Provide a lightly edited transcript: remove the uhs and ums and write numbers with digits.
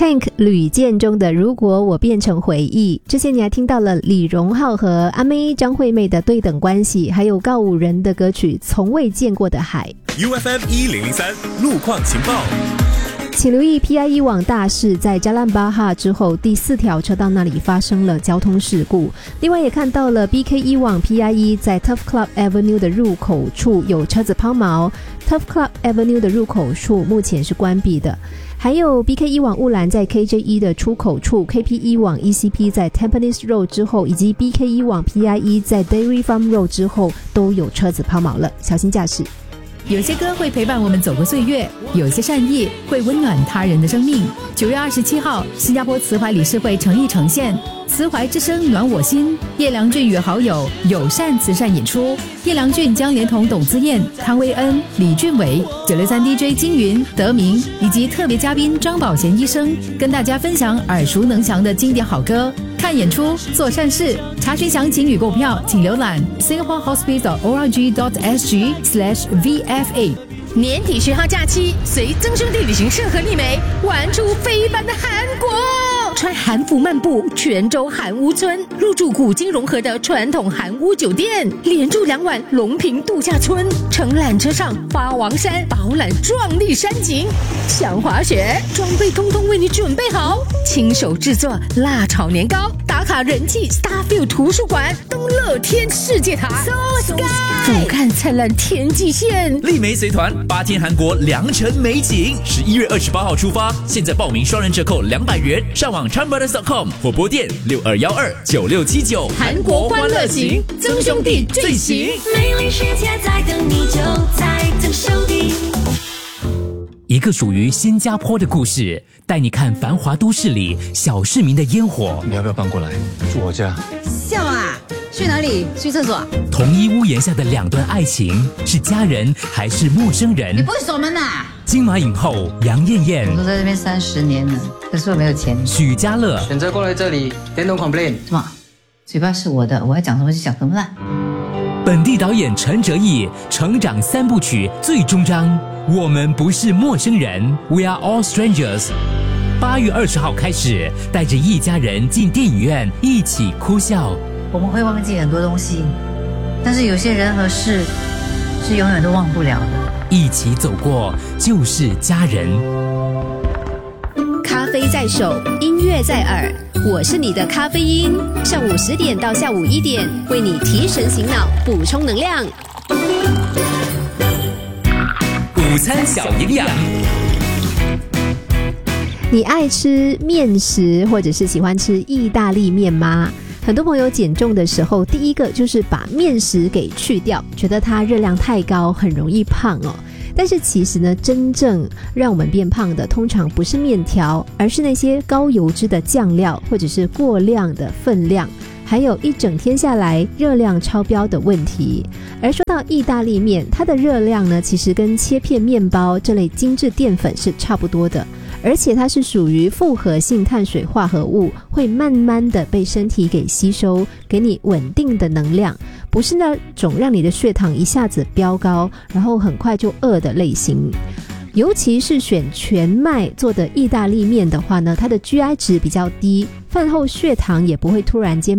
Tank 吕建中的如果我变成回忆，之前你还听到了李荣浩和阿妹张惠妹的对等关系，还有告五人的歌曲从未见过的海。 UFM 1003路况情报。 请留意 PIE 网大事，在加兰巴哈之后第4条车道那里发生了交通事故。另外也看到了 BKE 网 PIE 在 Turf Club Avenue 的入口处有车子抛锚， Turf Club Avenue 的入口处目前是关闭的。还有 BKE 网雾兰在 KJ1 的出口处， KPE 网 ECP 在 Tampines Road 之后，以及 BKE 网 PIE 在 Dairy Farm Road 之后都有车子抛锚了，小心驾驶。 有些歌会陪伴我们走过岁月，有些善意会温暖他人的生命。9月27号，新加坡慈怀理事会诚意呈现慈怀之声暖我心，叶良俊与好友友善慈善演出。叶良俊将连同董姿燕、汤威恩、李俊伟、963 DJ 金云、德明以及特别嘉宾张宝贤医生，跟大家分享耳熟能详的经典好歌。看演出，做善事。查询详情与购票，请浏览 singaporehospital.org.sg/VFA。 年底10号假期，随曾兄弟旅行社和丽梅玩出非凡的韩国，穿韩服漫步泉州韩屋村，入住古今融合的传统韩屋酒店，连住2晚龙平度假村，乘缆车上花王山饱览壮丽山景。想滑雪，装备通通为你准备好，亲手制作辣炒年糕，打卡人气 Starfield 图书馆，登乐天世界塔 So Sky， 俯瞰灿烂天际线。 丽梅随团8天韩国良辰美景，11月28号出发，现在报名双人折扣200元，上网 chanbrothers.com 或拨电62129679。 韩国欢乐行，曾兄弟最行， 美丽世界在等你，就在曾兄弟。 一个属于新加坡的故事，带你看繁华都市里小市民的烟火。 你要不要搬过来住我家？ 笑啊！去哪里？去厕所？ 同一屋檐下的2段爱情，是家人还是陌生人？ 你不会锁门啊？ 金马影后杨艳艳， 我都在这边30年了，可是我没有钱。 许家乐选择过来这里 ，then don't complain。 什么？嘴巴是我的，我要讲什么就讲什么啦。 本地导演陈哲艺成长3部曲最终章，我们不是陌生人 ，We are all strangers。8月20号开始，带着一家人进电影院一起哭笑。 我们会忘记很多东西，但是有些人和事是永远都忘不了的。 一起走过就是家人。 咖啡在手，音乐在耳，我是你的咖啡因。上午10点到下午1点，为你提神醒脑，补充能量。 午餐小营养。 你爱吃面食，或者是喜欢吃意大利面吗？很多朋友减重的时候，第一个就是把面食给去掉，觉得它热量太高，很容易胖哦。但是其实呢，真正让我们变胖的通常不是面条，而是那些高油脂的酱料，或者是过量的分量，还有一整天下来热量超标的问题。而说到意大利面，它的热量呢，其实跟切片面包这类精致淀粉是差不多的，而且它是属于复合性碳水化合物，会慢慢的被身体给吸收，给你稳定的能量，不是那种让你的血糖一下子飙高，然后很快就饿的类型。尤其是选全麦做的意大利面的话呢，它的 GI 值比较低，饭后血糖也不会突然间